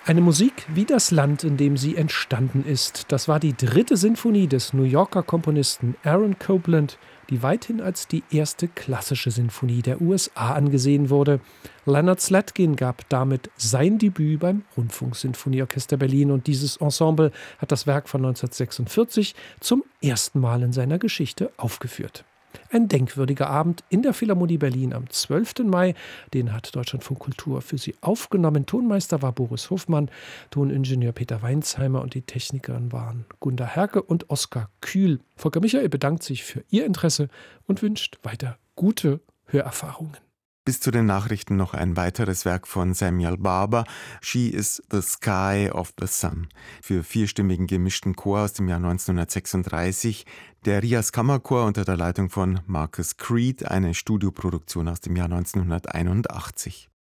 Eine Musik wie das Land, in dem sie entstanden ist. Das war die dritte Sinfonie des New Yorker Komponisten Aaron Copland, die weithin als die erste klassische Sinfonie der USA angesehen wurde. Leonard Slatkin gab damit sein Debüt beim Rundfunksinfonieorchester Berlin und dieses Ensemble hat das Werk von 1946 zum ersten Mal in seiner Geschichte aufgeführt. Ein denkwürdiger Abend in der Philharmonie Berlin am 12. Mai. Den hat Deutschlandfunk Kultur für Sie aufgenommen. Tonmeister war Boris Hofmann, Toningenieur Peter Weinsheimer und die Technikerin waren Gunda Herke und Oskar Kühl. Volker Michael bedankt sich für Ihr Interesse und wünscht weiter gute Hörerfahrungen. Bis zu den Nachrichten noch ein weiteres Werk von Samuel Barber, She is the Sky of the Sun, für vierstimmigen gemischten Chor aus dem Jahr 1936, der Rias Kammerchor unter der Leitung von Marcus Creed, eine Studioproduktion aus dem Jahr 1981.